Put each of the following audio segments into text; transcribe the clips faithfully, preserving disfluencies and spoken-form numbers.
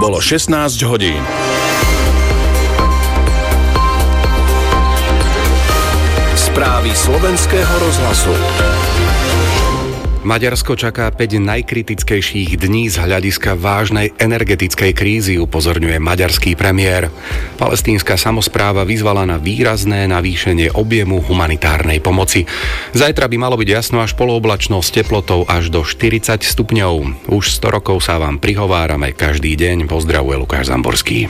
Bolo šestnásť hodín. Správy slovenského rozhlasu. Maďarsko čaká päť najkritickejších dní z hľadiska vážnej energetickej krízy, upozorňuje maďarský premiér. Palestínska samospráva vyzvala na výrazné navýšenie objemu humanitárnej pomoci. Zajtra by malo byť jasno až polooblačno s teplotou až do štyridsať stupňov. Už sto rokov sa vám prihovárame každý deň. Pozdravuje Lukáš Zamborský.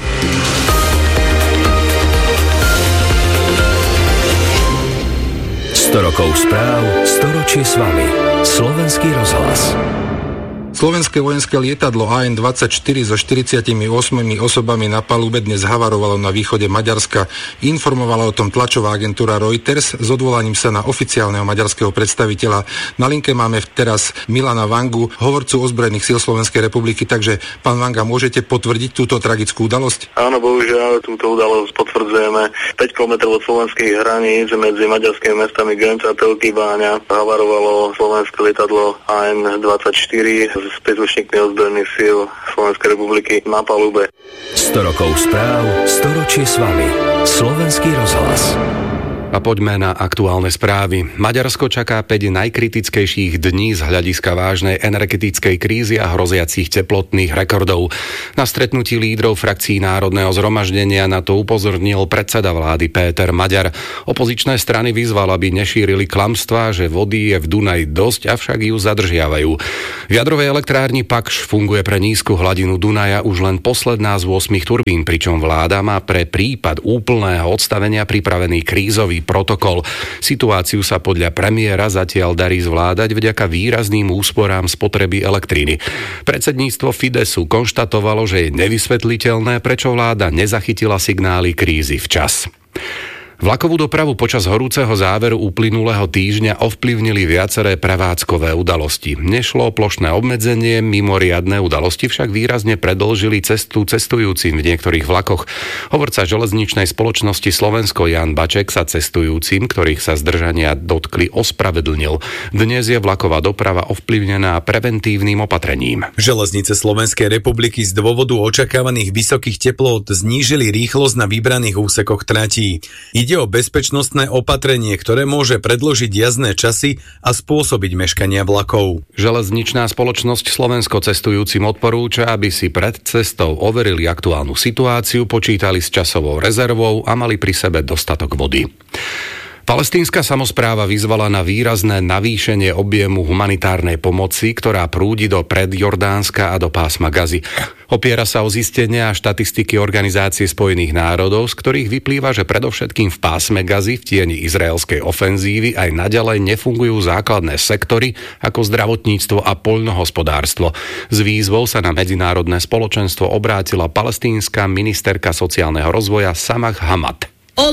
sto rokov správ, storočie s vami. Slovenský rozhlas. Slovenské vojenské lietadlo á en dvadsaťštyri so štyridsiatimi ôsmimi osobami na palube dnes havarovalo na východe Maďarska. Informovala o tom tlačová agentúra Reuters s odvolaním sa na oficiálneho maďarského predstaviteľa. Na linke máme teraz Milana Vangu, hovorcu ozbrojených síl Slovenskej republiky. Takže, pán Vanga, môžete potvrdiť túto tragickú udalosť? Áno, bohužiaľ, túto udalosť potvrdzujeme. päť kilometrov od slovenských hraníc medzi maďarskými mestami Gönc a Telky Báňa havarovalo slovenské lietadlo á en dvadsaťštyri s príslušníkmi ozbrojených síl Slovenskej republiky na palube. sto rokov správ, storočie s vami. Slovenský rozhlas. A poďme na aktuálne správy. Maďarsko čaká päť najkritickejších dní z hľadiska vážnej energetickej krízy a hroziacich teplotných rekordov. Na stretnutí lídrov frakcií Národného zhromaždenia na to upozornil predseda vlády Péter Maďar. Opozičné strany vyzval, aby nešírili klamstvá, že vody je v Dunaji dosť, avšak ju zadržiavajú. V jadrovej elektrárni Pakš funguje pre nízku hladinu Dunaja už len posledná z ôsmich turbín, pričom vláda má pre prípad úplného odstavenia pripravený krízový protokol. Situáciu sa podľa premiéra zatiaľ darí zvládať vďaka výrazným úsporám spotreby elektriny. Predsedníctvo Fidesu konštatovalo, že je nevysvetliteľné, prečo vláda nezachytila signály krízy včas. Vlakovú dopravu počas horúceho záveru uplynulého týždňa ovplyvnili viaceré prevádzkové udalosti. Nešlo o plošné obmedzenie, mimoriadne udalosti však výrazne predĺžili cestu cestujúcim v niektorých vlakoch. Hovorca železničnej spoločnosti Slovensko Jan Baček sa cestujúcim, ktorých sa zdržania dotkli, ospravedlnil. Dnes je vlaková doprava ovplyvnená preventívnym opatrením. Železnice Slovenskej republiky z dôvodu očakávaných vysokých teplôt znížili rýchlosť na vybraných úsekoch tratí. Ide o bezpečnostné opatrenie, ktoré môže predĺžiť jazdné časy a spôsobiť meškania vlakov. Železničná spoločnosť Slovensko cestujúcim odporúča, aby si pred cestou overili aktuálnu situáciu, počítali s časovou rezervou a mali pri sebe dostatok vody. Palestínska samospráva vyzvala na výrazné navýšenie objemu humanitárnej pomoci, ktorá prúdi do predjordánska a do pásma Gazy. Opiera sa o zistenia a štatistiky Organizácie spojených národov, z ktorých vyplýva, že predovšetkým v pásme Gazy v tieni izraelskej ofenzívy aj naďalej nefungujú základné sektory ako zdravotníctvo a poľnohospodárstvo. S výzvou sa na medzinárodné spoločenstvo obrátila palestínska ministerka sociálneho rozvoja Samah Hamad.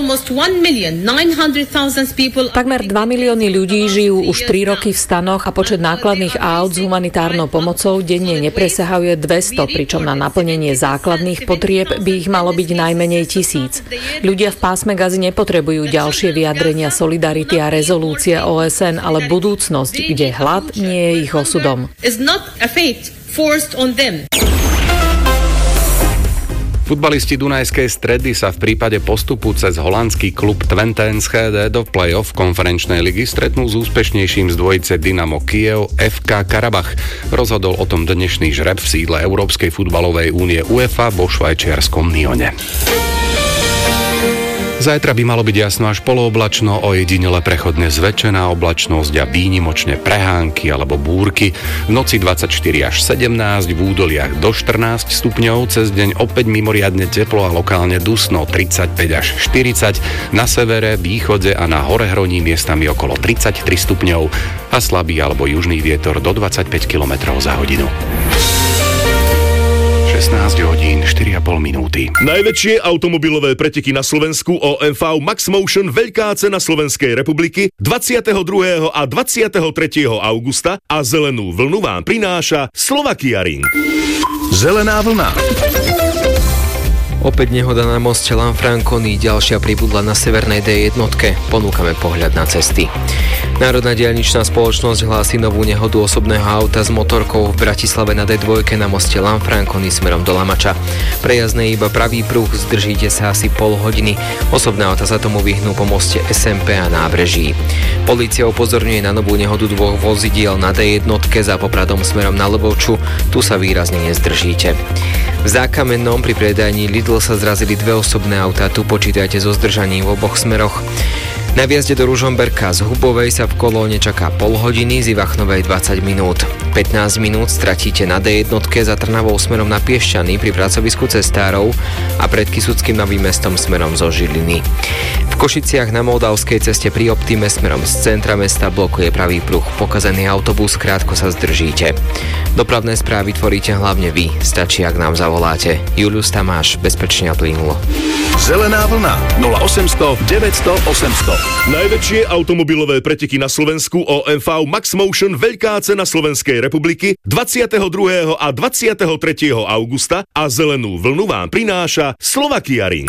Takmer dva milióny ľudí žijú už tri roky v stanoch a počet nákladných áut s humanitárnou pomocou denne nepresahuje dvesto, pričom na naplnenie základných potrieb by ich malo byť najmenej tisíc. Ľudia v pásme Gazy nepotrebujú ďalšie vyjadrenia solidarity a rezolúcie ó es en, ale budúcnosť, kde hlad nie je ich osudom. Futbalisti Dunajskej Stredy sa v prípade postupu cez holandský klub Twente Enschede do play-off konferenčnej ligy stretnú s úspešnejším z dvojice Dynamo Kyjev ef ká Karabach. Rozhodol o tom dnešný žreb v sídle Európskej futbalovej únie UEFA vo švajčiarskom Nyone. Zajtra by malo byť jasno až polooblačno, ojedinele prechodne zväčšená oblačnosť a výnimočne prehánky alebo búrky. V noci dvadsaťštyri až sedemnásť, v údoliach do štrnásť stupňov, cez deň opäť mimoriadne teplo a lokálne dusno tridsaťpäť až štyridsať, na severe, východe a na horehroní miestami okolo tridsaťtri stupňov a slabý alebo južný vietor do dvadsaťpäť kilometrov za hodinu. šestnásť hodín štyri a pol minúty. Najväčšie automobilové preteky na Slovensku ó em vé Max Motion Veľká cena Slovenskej republiky dvadsiateho druhého a dvadsiateho tretieho augusta a zelenú vlnu vám prináša Slovakia Ring. Zelená vlna. Opäť nehoda na moste Lanfranconi, ďalšia pribudla na severnej dé jednotke. Ponúkame pohľad na cesty. Národná diaľničná spoločnosť hlási novú nehodu osobného auta s motorkou v Bratislave na dé dva na moste Lanfranconi smerom do Lamača. Prejazdné iba pravý pruh, zdržíte sa asi pol hodiny. Osobné auta sa tomu vyhnú po moste es em pé a Nábreží. Polícia upozorňuje na novú nehodu dvoch vozidiel na dé jednotke za Popradom smerom na Lvovču. Tu sa výrazne nezdržíte. V Zákamennom pri predajni Lidl sa zrazili dve osobné autá, tu počítajte so zdržaním v oboch smeroch. Na vjazde do Ružomberka z Hubovej sa v kolóne čaká pol hodiny, z Ivachnovej dvadsať minút. pätnásť minút stratíte na dé jednotke za Trnavou smerom na Piešťany pri pracovisku cestárov a pred Kysuckým Novým Mestom smerom zo Žiliny. V Košiciach na Moldavskej ceste pri Optime smerom z centra mesta blokuje pravý pruh. Pokazený autobus, krátko sa zdržíte. Dopravné správy tvoríte hlavne vy, stačí, ak nám zavoláte. Julius Tamáš, bezpečne a plynulo. Zelená vlna nula osemsto deväťsto osemsto. Najväčšie automobilové preteky na Slovensku ó em vé Max Motion Veľká cena Slovenskej republiky dvadsiateho druhého a dvadsiateho tretieho augusta a zelenú vlnu vám prináša Slovakia Ring.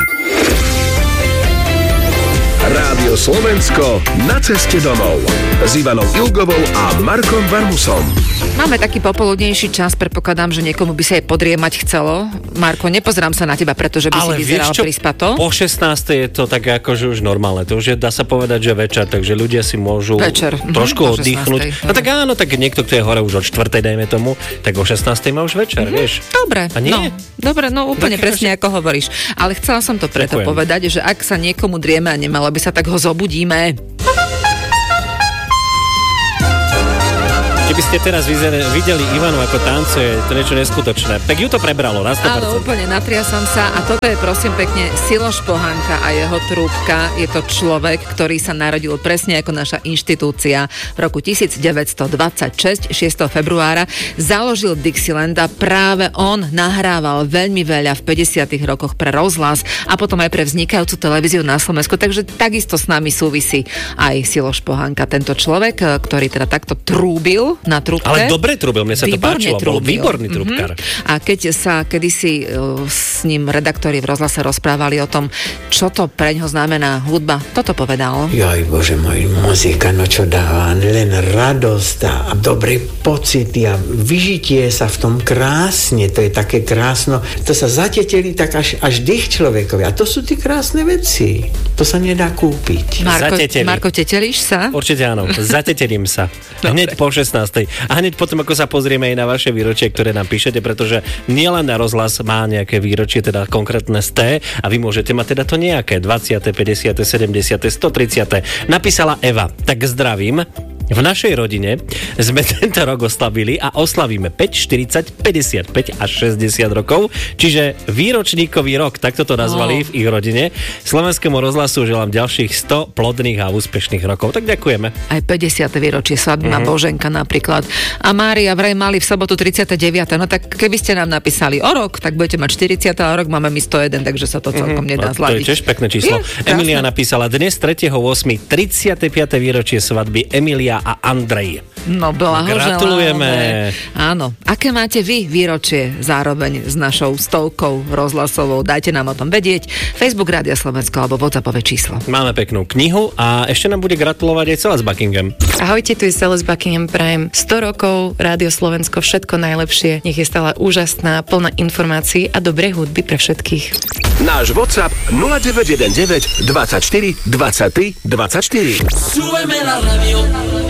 Rádio Slovensko na ceste domov s Ivanou Ilgovou a Markom Varmusom. Máme taký popoludnejší čas, predpokladám, že niekomu by sa aj podriemať chcelo. Marko, nepozerám sa na teba, pretože by ale si vyzeral vieš čo, prispato. Po šestnástej je to tak akože už normálne. To už je, dá sa povedať, že večer, takže ľudia si môžu večer. trošku mm-hmm, oddychnúť. No tak áno, tak niekto, kto je hore už od štvrtej, dajme tomu, tak o šestnástej má už večer, mm-hmm. vieš. Dobre, a nie? no, dobre, no úplne tak presne, ako hovoríš. Ale chcela som to preto Ďakujem. povedať, že ak sa niekomu drieme a nemalo by sa, tak ho zobudíme. Keby ste teraz videli Ivanu, ako tancuje, to niečo neskutočné. Tak ju to prebralo na sto percent. Áno, úplne natriasam sa a toto je prosím pekne Siloš Pohanka a jeho trúbka. Je to človek, ktorý sa narodil presne ako naša inštitúcia v roku devätnásťstodvadsaťšesť, šiesteho februára. Založil Dixieland a práve on nahrával veľmi veľa v päťdesiatych rokoch pre rozhlas a potom aj pre vznikajúcu televíziu na Slovensku. Takže takisto s nami súvisí aj Siloš Pohanka. Tento človek, ktorý teda takto trúbil na trúbke. Ale dobre trúbil, mne sa to páčilo, bol výborný trúbkar. Mm-hmm. A keď sa kedysi uh, s ním redaktori v rozhlase rozprávali o tom, čo to preňho znamená hudba, toto povedal. Joj, bože môj, muzika, no čo dáva, len radosť a dobré pocity a vyžitie sa v tom krásne, to je také krásno, to sa zateteli tak až, až dých človekovi a to sú tie krásne veci, to sa nedá kúpiť. Marko, Marko, tetelíš sa? Určite áno, zatetelím sa. Hneď po šestnástej. A hneď potom, ako sa pozrieme aj na vaše výročie, ktoré nám píšete, pretože nielen na rozhlas má nejaké výročie, teda konkrétne z té, a vy môžete mať teda to nejaké dvadsiate, päťdesiate, sedemdesiate, stotridsate. Napísala Eva. Tak zdravím. V našej rodine sme tento rok oslavili a oslavíme päť, štyridsať, päťdesiatpäť až šesťdesiat rokov, čiže výročníkový rok, takto to nazvali oh. v ich rodine. Slovenskému rozhlasu želám ďalších sto plodných a úspešných rokov, tak ďakujeme. Aj päťdesiate výročie svadby má mm-hmm. Boženka napríklad. A Mária vraj mali v sobotu tridsiate deviate No tak keby ste nám napísali o rok, tak budete mať štyridsať a rok máme my sto jeden, takže sa to celkom mm-hmm. nedá zladiť. To je tiež pekné číslo. Je, Emilia napísala dnes tretieho ôsmeho tridsiate piate výročie svadby Emilia a Andrej. No blahoželáme. Gratulujeme. Áno. Aké máte vy výročie zároveň s našou stovkou rozhlasovou? Dajte nám o tom vedieť. Facebook Rádia Slovensko alebo WhatsAppové číslo. Máme peknú knihu a ešte nám bude gratulovať aj Celeste Buckingham. Ahojte, tu je Celeste Buckingham, prajem sto rokov, Rádio Slovensko, všetko najlepšie. Nech je stále úžasná, plná informácií a dobrej hudby pre všetkých. Náš WhatsApp nula deväť jeden deväť dvadsaťštyri dvadsaťtri dvadsaťštyri. Súbeme na radio.